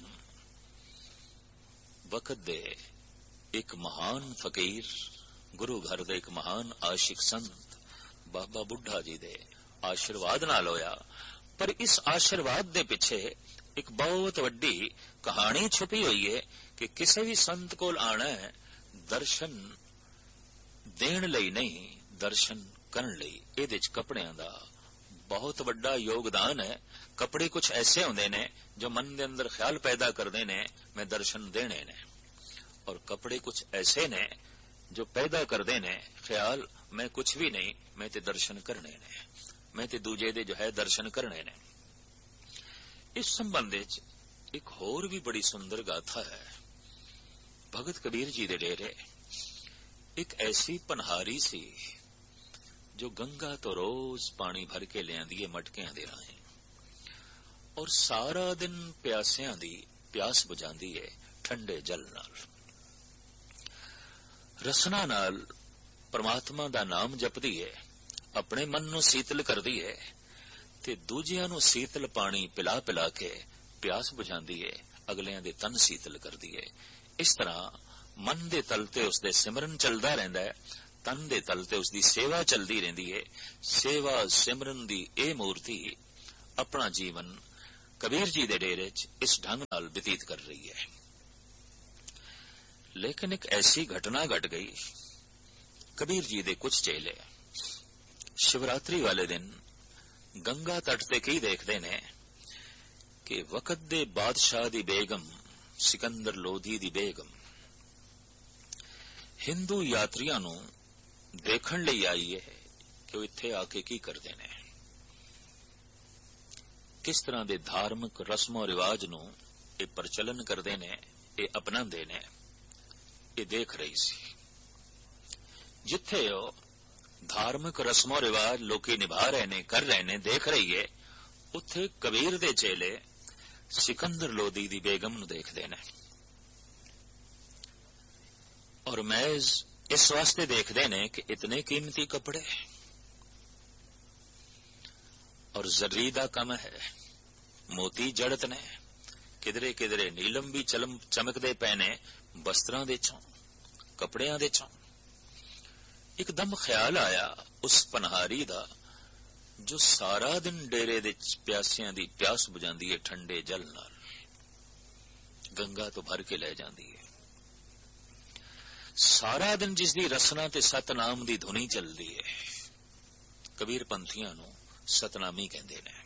वक्त दे एक महान फकीर, गुरु घर दे एक महान आशिक संत बाबा बुढ़ा जी दे आशीर्वाद नाल होया। पर इस आशीर्वाद दे पिछे एक बहुत वड्डी कहानी छुपी हुई है कि किसी भी संत कोल आना है दर्शन देण लई नहीं, दर्शन करन लई। इहदे च कपड़ियां दा बहुत वड्डा योगदान है। कपड़े कुछ ऐसे होंदे ने जो मन दे अंदर ख्याल पैदा करदे ने मैं दर्शन देने ने, और कपड़े कुछ ऐसे ने जो पैदा करदे ने ख्याल मैं कुछ भी नहीं, मैं ते दर्शन करने ने, मैं ते दूजे दे जो है दर्शन करने ने। इस संबंध विच एक होर भी बड़ी सुंदर गाथा है। भगत कबीर जी दे डेरे एक ऐसी पनहारी सी जो गंगा तो रोज पानी भर के लियांदी है मटकियां दे राहें, और सारा दिन प्यासियां दी प्यास बुझांदी है ठंडे जल नाल, रसना नाल परमात्मा दा नाम जपदी है, अपने मन नू शीतल करदी है ते दूजियां नू शीतल पानी पिला पिला के प्यास बुझांदी है, अगलियां दे तन शीतल करदी है। इस तरह मन दे तल ते उसदे सिमरन चलदा रहिंदा है, तन दे तल ते उसदी सेवा चलदी रहिंदी है। सेवा सिमरन दी ए मूर्ति अपना जीवन कबीर जी दे डेरे च इस ढंग नाल व्यतीत कर रही है। लेकिन एक ऐसी घटना घट गई, कबीर जी दे कुछ चेले शिवरात्रि वाले दिन गंगा तट ते की देखते ने कि वक्त दे बादशाह दी बेगम सिकंदर लोधी दी बेगम हिंदू यात्रियों नू देखण लई आई है कि इत्थे आके की करदे ने, किस तरह दे धार्मिक रस्मो रिवाज नू ए प्रचलन करदे ने, ए अपनांदे ने, ए देख रही सी। जिथे ओ धार्मिक रस्मो रिवाज लोकी निभा रहे ने, कर रहे ने, देख रही है, ਉੱਥੇ ਕਬੀਰ ਦੇ ਚੇਲੇ ਸਿਕੰਦਰ ਲੋਦੀ ਦੀ ਬੇਗਮ ਨੂੰ ਦੇਖਦੇ ਨੇ, ਔਰ ਮਹਿਜ਼ ਇਸ ਵਾਸਤੇ ਦੇਖਦੇ ਨੇ ਕਿ ਇਤਨੇ ਕੀਮਤੀ ਕੱਪੜੇ, ਔਰ ਜ਼ਰੀ ਦਾ ਕੰਮ ਹੈ, ਮੋਤੀ ਜੜਤ ਨੇ, ਕਿਧਰੇ ਕਿਧਰੇ ਨੀਲਮ ਵੀ ਚਲਮ ਚਮਕਦੇ ਪਏ ਨੇ ਬਸਤਰਾਂ ਦੇ ਚੋਂ, ਕੱਪੜਿਆਂ ਦੇ ਚੋਂ। ਇੱਕਦਮ ਖਿਆਲ ਆਇਆ ਉਸ ਪਨਹਾਰੀ ਦਾ ਜੋ ਸਾਰਾ ਦਿਨ ਡੇਰੇ ਦੇ ਪਿਆਸਿਆਂ ਦੀ ਪਿਆਸ ਬੁਝਾਉਂਦੀ ਹੈ ਠੰਡੇ ਜਲ ਨਾਲ, ਗੰਗਾ ਤੋਂ ਭਰ ਕੇ ਲੈ ਜਾਂਦੀ ਹੈ। ਸਾਰਾ ਦਿਨ ਜਿਸ ਦੀ ਰਸਨਾ ਤੇ ਸਤਨਾਮ ਦੀ ਧੁਨੀ ਚੱਲਦੀ ਹੈ। ਕਬੀਰ ਪੰਥੀਆਂ ਨੂੰ ਸਤਨਾਮੀ ਕਹਿੰਦੇ ਨੇ,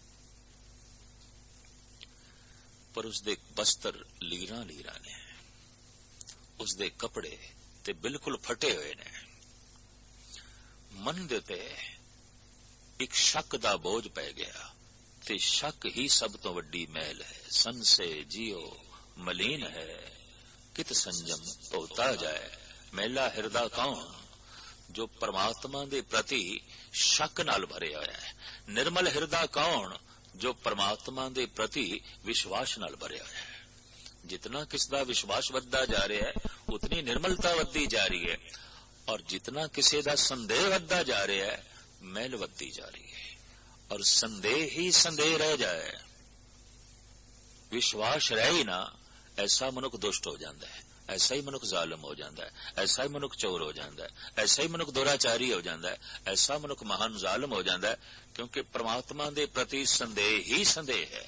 ਪਰ ਉਸਦੇ ਬਸਤਰ ਲੀਰਾਂ ਲੀਰਾਂ ਨੇ, ਉਸਦੇ ਕੱਪੜੇ ਤੇ ਬਿਲਕੁਲ ਫਟੇ ਹੋਏ ਨੇ। ਮਨ ਦੇ ਉੱਤੇ ਇੱਕ ਸ਼ੱਕ ਦਾ ਬੋਝ ਪੈ ਗਿਆ, ਤੇ ਸ਼ੱਕ ਹੀ ਸਭ ਤੋਂ ਵੱਡੀ ਮੈਲ ਹੈ। ਸੰਸੇ ਜੀਓ ਮਲੀਨ ਹੈ, ਕਿਤ ਸੰਜਮ ਧੋਤਾ ਜਾਏ। ਮੈਲਾ ਹਿਰਦਾ ਕੌਣ? ਜੋ ਪਰਮਾਤਮਾ ਦੇ ਪ੍ਰਤੀ ਸ਼ੱਕ ਨਾਲ ਭਰਿਆ ਹੋਇਆ ਹੈ। ਨਿਰਮਲ ਹਿਰਦਾ ਕੌਣ? ਜੋ ਪਰਮਾਤਮਾ ਦੇ ਪ੍ਰਤੀ ਵਿਸ਼ਵਾਸ ਨਾਲ ਭਰਿਆ ਹੋਇਆ ਹੈ। ਜਿਤਨਾ ਕਿਸ ਦਾ ਵਿਸ਼ਵਾਸ ਵੱਧਦਾ ਜਾ ਰਿਹਾ ਹੈ, ਉਤਨੀ ਨਿਰਮਲਤਾ ਵੱਧਦੀ ਜਾ ਰਹੀ ਹੈ, ਔਰ ਜਿਤਨਾ ਕਿਸੇ ਦਾ ਸੰਦੇਹ ਵੱਧਦਾ ਜਾ ਰਿਹਾ ਹੈ, ਮੈਲ ਵੱਧਦੀ ਜਾ ਰਹੀ ਹੈ। ਔਰ ਸੰदेह ही संदेह रह जाए, विश्वास रह ही ना, ऐसा मनुख दुष्ट हो जाता है, ऐसा ही मनुख जालिम हो जाता है, ऐसा ही मनुख चोर हो जाता है, ऐसा ही मनुख दुराचारी हो जाता है, ऐसा मनुख महान जालिम हो जाता है, क्योंकि परमात्मा के प्रति संदेह ही संदेह है।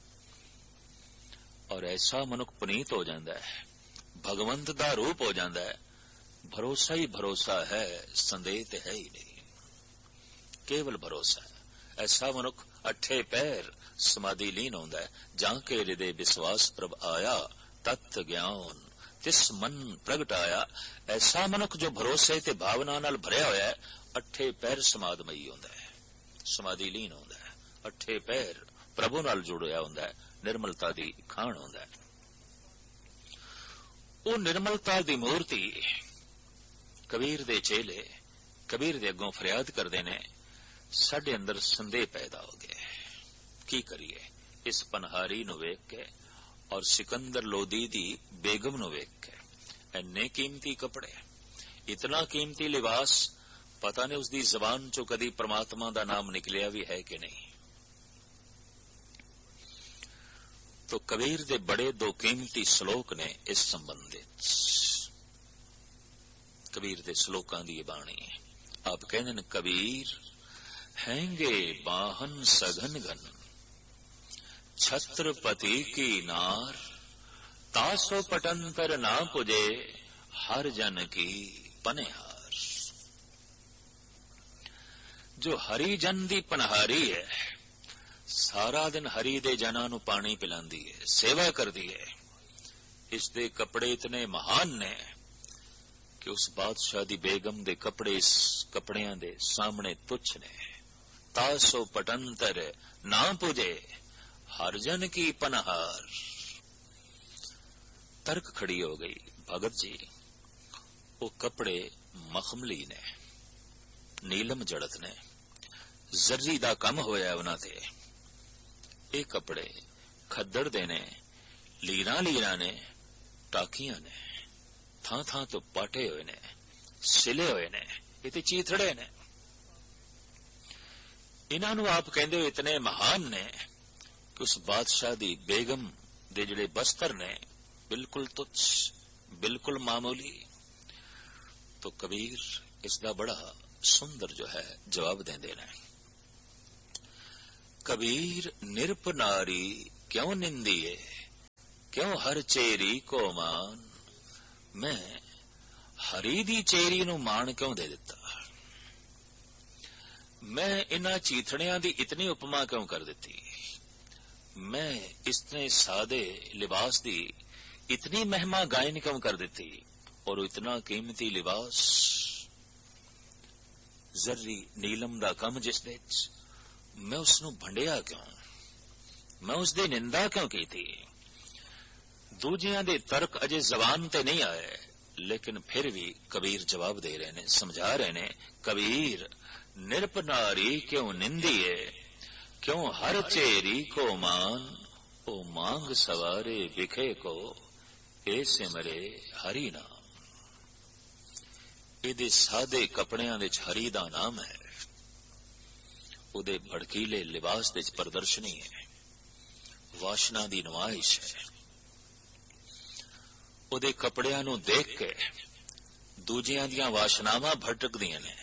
और ऐसा मनुख पुनीत हो जाता है, भगवंत का रूप हो जाता है। भरोसा ही भरोसा है, संदेह तो है ही नहीं, केवल भरोसा है। ऐसा मनुख अठे पैर समाधि लीन होता है। जाके हृदय विश्वास प्रभ आया, तत्व ज्ञान तिस मन प्रगट आया। ऐसा मनुख जो भरोसे ते भावना नाल भरिया होया है, अठे पैर समाधमई होता है, समाधि लीन होता है। अठे पैर प्रभु नाल जुड़िया होता है, निर्मलता दी खान होता है। वो निर्मलता दी मूर्ति कबीर दे चेले कबीर दे अगों फरियाद करते ने, साडे अंदर संदेह पैदा हो गया, की करिए? इस पनहारी नूं वेख के और सिकंदर लोदी दी बेगम नूं वेख के, इन्ने कीमती कपड़े, इतना कीमती लिबास, पता नहीं उसकी जबान चो कदी परमात्मा दा नाम निकलिया भी है कि नहीं। तो कबीर दे बड़े दो कीमती श्लोक ने इस संबंधित। कबीर दे श्लोकां दी बाणी आप कहंदे ने, कबीर हैंगे बाहन सघन घन, छत्रपति की नार, तासो पटंतर ना पुजे, हर जन की पनहार। जो हरि जन दी पनहारी है, सारा दिन हरि दे जना नू पानी पिलांदी है, सेवा करदी है। इसदे कपड़े इतने महान ने कि उस बादशाह दी बेगम दे कपड़े इस कपड़ियां दे सामने तुच्छ ने। तासो पटंतर ना पुजे, हर जन की पनहार। तर्क खड़ी हो गई, भगत जी वो कपड़े मखमली ने, नीलम जड़त ने, जर्री दा कम होया उन्हां ते। ये कपड़े खद्दड़ दे ने, लीरां लीरां ने, टाकियां ने, थां थां तो पाटे हुए ने, सिले हुए ने, ये ते चीथड़े ने। इन्हां नूं आप कहंदे हो इतने महान ने कि उस बादशाह दी बेगम दे जिहड़े बस्तर ने बिल्कुल तुच्छ, बिल्कुल मामूली। तो कबीर इसका बड़ा सुंदर जो है जवाब देंदे ने। कबीर निरप नारी क्यों निंदिए, क्यों हर चेरी को मान। मैं हरी दी चेरी नूं मान क्यों दे दिता, मैं इन्हां चीथड़ियां दी इतनी उपमा क्यों कर दी, मैं इतने सादे लिबास दी इतनी महिमा गायन क्यों कर दी, और इतना कीमती लिबास जर्री नीलम दा कम जिस विच मैं उसनूं भंडिया क्यों, मैं उसदी निंदा क्यों की थी। दूजियां दे तर्क अजे जबान ते नहीं आए, लेकिन फिर भी कबीर जवाब दे रहे ने, समझा रहे ने। कबीर निरप नारी क्यों निंदी है, क्यों हर चेरी को मान, ओ मांग सवारे विखे को, ए सिमरे हरि नाम। ਇਹਦੇ ਸਾਦੇ ਕੱਪੜਿਆਂ ਵਿੱਚ ਹਰੀ ਦਾ ਨਾਮ ਹੈ, ਉਹਦੇ ਭੜਕੀਲੇ ਲਿਬਾਸ ਵਿੱਚ ਪ੍ਰਦਰਸ਼ਨੀ ਹੈ, ਵਾਸ਼ਨਾ ਦੀ ਨਮਾਇਸ਼ ਹੈ। ਉਹਦੇ ਕੱਪੜਿਆਂ ਨੂੰ ਦੇਖ ਕੇ ਦੂਜਿਆਂ ਦੀਆਂ ਵਾਸ਼ਨਾਵਾਂ ਭਟਕਦੀਆਂ ਨੇ,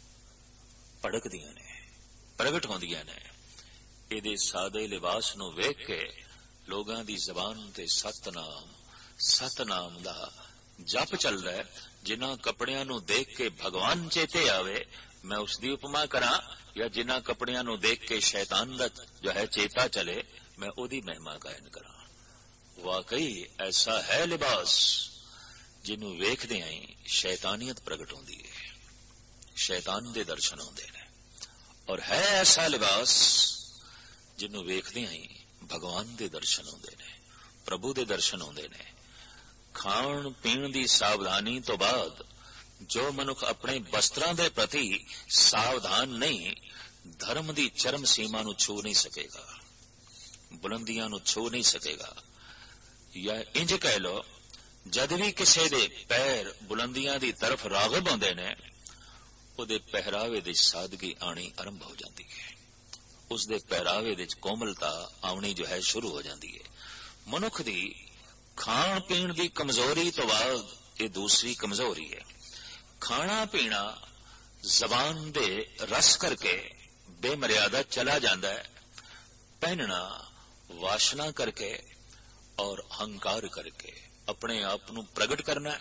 ਭੜਕਦੀਆਂ ਨੇ, ਪ੍ਰਗਟ ਹੁੰਦੀਆਂ ਨੇ। ਇਹਦੇ ਸਾਦੇ ਲਿਬਾਸ ਨੂੰ ਵੇਖ ਕੇ ਲੋਕਾਂ ਦੀ ਜ਼ਬਾਨ ਤੇ ਸਤਨਾਮ ਸਤਨਾਮ ਦਾ ਜਪ ਚੱਲਦਾ ਹੈ। ਜਿਨ੍ਹਾਂ ਕੱਪੜਿਆਂ ਨੂੰ ਦੇਖ ਕੇ ਭਗਵਾਨ ਚੇਤੇ ਆਵੇ, ਮੈਂ ਉਸ ਦੀ ਉਪਮਾ ਕਰਾਂ, ਜਾਂ ਜਿਨ੍ਹਾਂ ਕੱਪੜਿਆਂ ਨੂੰ ਦੇਖ ਕੇ ਸ਼ੈਤਾਨ ਦਾ ਜੋ ਹੈ ਚੇਤਾ ਚਲੇ, ਮੈਂ ਉਹਦੀ ਮਹਿਮਾ ਗਾਇਨ ਕਰਾਂ। ਵਾਕਈ ਐਸਾ ਹੈ ਲਿਬਾਸ ਜਿਹਨੂੰ ਵੇਖਦਿਆਂ ਹੀ ਸ਼ੈਤਾਨੀਅਤ ਪ੍ਰਗਟ ਹੁੰਦੀ ਹੈ, ਸ਼ੈਤਾਨ ਦੇ ਦਰਸ਼ਨ ਹੁੰਦੇ ਨੇ। ਔਰ ਹੈ ਐਸਾ ਲਿਬਾਸ ਜਿਹਨੂੰ ਵੇਖਦਿਆਂ ਹੀ ਭਗਵਾਨ ਦੇ ਦਰਸ਼ਨ ਹੁੰਦੇ ਨੇ, ਪ੍ਰਭੂ ਦੇ ਦਰਸ਼ਨ ਹੁੰਦੇ ਨੇ। ਖਾਣ ਪੀਣ ਦੀ ਸਾਵਧਾਨੀ ਤੋਂ ਬਾਅਦ ਜੋ ਮਨੁੱਖ ਆਪਣੇ ਵਸਤਰਾਂ ਦੇ ਪ੍ਰਤੀ ਸਾਵਧਾਨ ਨਹੀਂ, ਧਰਮ ਦੀ ਚਰਮ ਸੀਮਾ ਨੂੰ ਛੂ ਨਹੀਂ ਸਕੇਗਾ, ਬੁਲੰਦੀਆਂ ਨੂੰ ਛੂ ਨਹੀਂ ਸਕੇਗਾ। ਜਾਂ ਇੰਜ ਕਹਿ ਲੋ, ਜਦ ਵੀ ਕਿਸੇ ਦੇ ਪੈਰ ਬੁਲੰਦੀਆਂ ਦੀ ਤਰਫ ਰਾਗਬ ਹੁੰਦੇ ਨੇ, ਉਹਦੇ ਪਹਿਰਾਵੇ ਦੀ ਸਾਦਗੀ ਆਣੀ ਆਰੰਭ ਹੋ ਜਾਂਦੀ ਹੈ, ਉਸ ਦੇ ਪਹਿਰਾਵੇ ਵਿੱਚ ਕੋਮਲਤਾ ਆਉਣੀ ਜੋ ਹੈ ਸ਼ੁਰੂ ਹੋ ਜਾਂਦੀ ਹੈ। ਮਨੁੱਖ ਦੀ ਖਾਣ ਪੀਣ ਦੀ ਕਮਜ਼ੋਰੀ ਤੋਂ ਬਾਅਦ ਇਹ ਦੂਸਰੀ ਕਮਜ਼ੋਰੀ ਹੈ। ਖਾਣਾ ਪੀਣਾ ਜ਼ਬਾਨ ਦੇ ਰਸ ਕਰਕੇ ਬੇਮਰਿਆਦਾ ਚਲਾ ਜਾਂਦਾ ਹੈ, ਪਹਿਨਣਾ ਵਾਸ਼ਨਾ ਕਰਕੇ ਔਰ ਹੰਕਾਰ ਕਰਕੇ ਆਪਣੇ ਆਪ ਨੂੰ ਪ੍ਰਗਟ ਕਰਨਾ।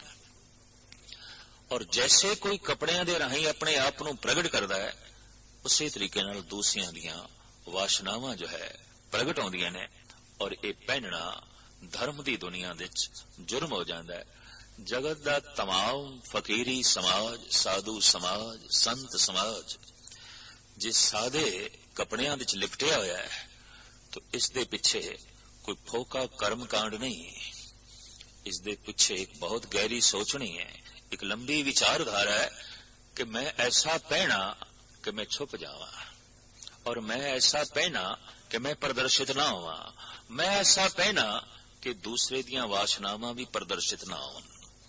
ਔਰ ਜੈਸੇ ਕੋਈ ਕੱਪੜਿਆਂ ਦੇ ਰਾਹੀਂ ਆਪਣੇ ਆਪ ਨੂੰ ਪ੍ਰਗਟ ਕਰਦਾ ਹੈ, ਉਸੇ ਤਰੀਕੇ ਨਾਲ ਦੂਸਰਿਆਂ ਦੀਆਂ ਵਾਸ਼ਨਾਵਾਂ ਜੋ ਹੈ ਪ੍ਰਗਟ ਹੁੰਦੀਆਂ ਨੇ। ਔਰ ਇਹ ਪਹਿਨਣਾ ਧਰਮ ਦੀ ਦੁਨੀਆ ਵਿੱਚ ਜੁਰਮ ਹੋ ਜਾਂਦਾ ਹੈ। ਜਗਤ ਦਾ ਤਮਾਮ ਫਕੀਰੀ ਸਮਾਜ, ਸਾਧੂ ਸਮਾਜ, ਸੰਤ ਸਮਾਜ ਜਿਸ ਸਾਦੇ ਕੱਪੜਿਆਂ ਵਿੱਚ ਲਿਪਟਿਆ ਹੋਇਆ ਹੈ, ਤਾਂ ਇਸ ਦੇ ਪਿੱਛੇ ਕੋਈ ਫੋਕਾ ਕਰਮਕਾਂਡ ਨਹੀਂ, ਇਸ ਦੇ ਪਿੱਛੇ ਇੱਕ ਬਹੁਤ ਗਹਿਰੀ ਸੋਚਣੀ ਹੈ, ਇੱਕ ਲੰਬੀ ਵਿਚਾਰਧਾਰਾ ਹੈ ਕਿ ਮੈਂ ਐਸਾ ਪਹਿਣਾ ਕਿ ਮੈਂ ਛੁਪ ਜਾਵਾਂ, ਔਰ ਮੈਂ ਐਸਾ ਪਹਿਣਾ ਕਿ ਮੈਂ ਪ੍ਰਦਰਸ਼ਿਤ ਨਾ ਹੋਵਾਂ, ਮੈਂ ਐਸਾ ਪਹਿਣਾ ਕਿ ਦੂਸਰੇ ਦੀਆਂ ਵਾਸ਼ਨਾਵਾਂ ਵੀ ਪ੍ਰਦਰਸ਼ਿਤ ਨਾ ਹੋਣ।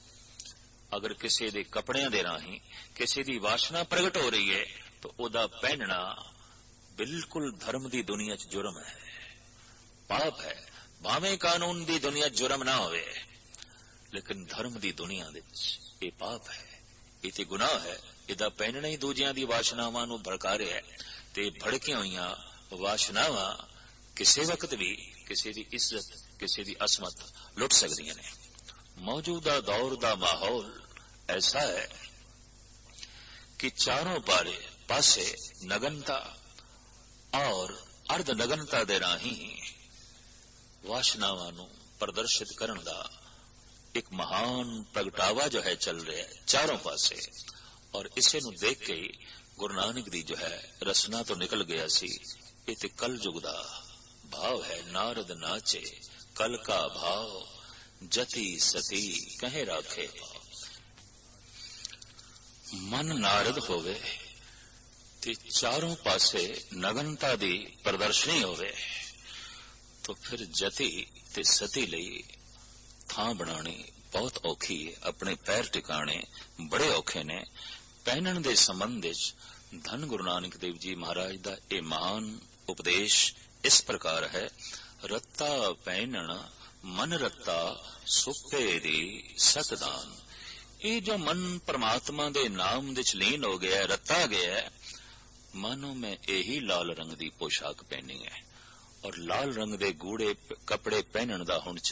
ਅਗਰ ਕਿਸੇ ਦੇ ਕੱਪੜਿਆਂ ਦੇ ਰਾਹੀਂ ਕਿਸੇ ਦੀ ਵਾਸ਼ਨਾ ਪ੍ਰਗਟ ਹੋ ਰਹੀ ਹੈ, ਤਾਂ ਉਹਦਾ ਪਹਿਨਣਾ ਬਿਲਕੁਲ ਧਰਮ ਦੀ ਦੁਨੀਆ 'ਚ ਜੁਰਮ ਹੈ, ਪਾਪ ਹੈ। ਭਾਵੇਂ ਕਾਨੂੰਨ ਦੀ ਦੁਨੀਆ 'ਚ ਜੁਰਮ ਨਾ ਹੋਵੇ, ਲੇਕਿਨ ਧਰਮ ਦੀ ਦੁਨੀਆ ਵਿੱਚ ਇਹ ਪਾਪ ਹੈ, ਇਹ ਤੇ ਗੁਨਾਹ ਹੈ। ਇਹਦਾ ਪਹਿਨਣਾ ਹੀ ਦੂਜਿਆਂ ਦੀ ਵਾਸ਼ਨਾਵਾਂ ਨੂੰ ਭੜਕਾ ਰਿਹਾ ਹੈ, ਤੇ ਭੜਕੀਆਂ ਹੋਈਆਂ ਵਾਸ਼ਨਾਵਾਂ ਕਿਸੇ ਵਕਤ ਵੀ ਕਿਸੇ ਦੀ ਇੱਜ਼ਤ, ਕਿਸੇ ਦੀ ਅਸਮਤ ਲੁੱਟ ਸਕਦੀਆਂ ਨੇ। ਮੌਜੂਦਾ ਦੌਰ ਦਾ ਮਾਹੌਲ ਐਸਾ ਹੈ ਕਿ ਚਾਰੋਂ ਪਾਰੇ ਪਾਸੇ ਨਗਨਤਾ ਔਰ ਅਰਧ ਨਗਨਤਾ ਦੇ ਰਾਹੀਂ ਵਾਸ਼ਨਾਵਾਂ ਨੂੰ ਪ੍ਰਦਰਸ਼ਿਤ ਕਰਨ ਦਾ ਇੱਕ ਮਹਾਨ ਪ੍ਰਗਟਾਵਾ ਜੋ ਹੈ ਚੱਲ ਰਿਹਾ ਹੈ ਚਾਰੋਂ ਪਾਸੇ। ਔਰ ਇਸੇ ਨੂੰ ਦੇਖ ਕੇ ਗੁਰੂ ਨਾਨਕ ਦੀ ਜੋ ਹੈ ਰਸਨਾ ਤੋਂ ਨਿਕਲ ਗਿਆ ਸੀ, ਇਹ ਤੇ ਕਲ ਯੁਗ ਦਾ ਭਾਵ ਹੈ। ਨਾਰਦ ਨਾਚੇ ਕਲ ਕਾ ਭਾਵ, ਜਤੀ ਸਤੀ ਕਹੇ ਰਾਖੇ ਭਾਵ। ਮਨ ਨਾਰਦ ਹੋਵੇ ਤੇ ਚਾਰੋਂ ਪਾਸੇ ਨਗਨਤਾ ਦੀ ਪ੍ਰਦਰਸ਼ਨੀ ਹੋਵੇ, ਤਾਂ ਫਿਰ ਜਤੀ ਤੇ ਸਤੀ ਲਈ ਥਾਂ ਬਣਾਉਣੀ ਬਹੁਤ ਔਖੀ ਹੈ, ਆਪਣੇ ਪੈਰ ਟਿਕਾਣੇ ਬੜੇ ਔਖੇ ਨੇ। ਪਹਿਨਣ ਦੇ ਸੰਬੰਧ ਵਿੱਚ ਧੰਨ ਗੁਰੂ ਨਾਨਕ ਦੇਵ ਜੀ ਮਹਾਰਾਜ ਦਾ ਇਹ ਮਹਾਨ ਉਪਦੇਸ਼ ਇਸ ਪ੍ਰਕਾਰ ਹੈ, ਰੱਤਾ ਪਹਿਨਣ ਮਨ ਰੱਤਾ ਸੁਪੇ ਦੀ ਸਤਦਾਨ। ਇਹ ਜੋ ਮਨ ਪਰਮਾਤਮਾ ਦੇ ਨਾਮ ਵਿੱਚ ਲੀਨ ਹੋ ਗਿਆ, ਰੱਤਾ ਗਿਆ, ਮਾਨੋ ਮੈਂ ਇਹੀ ਲਾਲ ਰੰਗ ਦੀ ਪੋਸ਼ਾਕ ਪਹਿਨੀ ਹੈ, ਔਰ ਲਾਲ ਰੰਗ ਦੇ ਗੂੜੇ ਕੱਪੜੇ ਪਹਿਨਣ ਦਾ ਹੁਣ